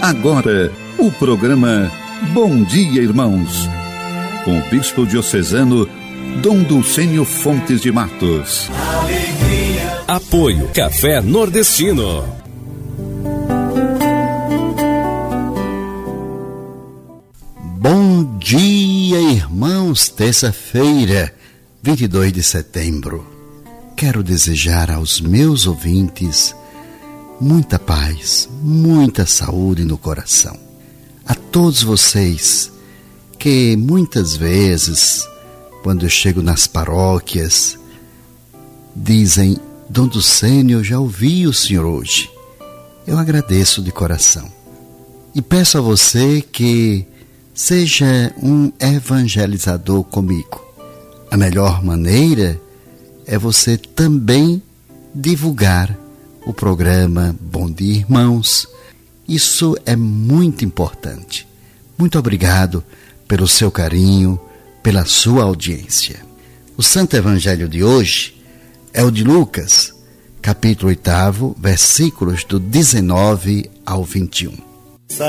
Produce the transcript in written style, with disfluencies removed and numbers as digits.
Agora, o programa Bom Dia, Irmãos, com o bispo diocesano Dom Dulcênio Fontes de Matos. Alegria. Apoio Café Nordestino. Bom dia, irmãos. Terça-feira, 22 de setembro. Quero desejar aos meus ouvintes muita paz, muita saúde no coração. A todos vocês que muitas vezes, quando eu chego nas paróquias, dizem: Dom Dulcênio, eu já ouvi o senhor hoje. Eu agradeço de coração. E peço a você que seja um evangelizador comigo. A melhor maneira é você também divulgar o programa Bom Dia, Irmãos. Isso é muito importante. Muito obrigado pelo seu carinho, pela sua audiência. O Santo Evangelho de hoje é o de Lucas, capítulo 8, versículos do 19 ao 21.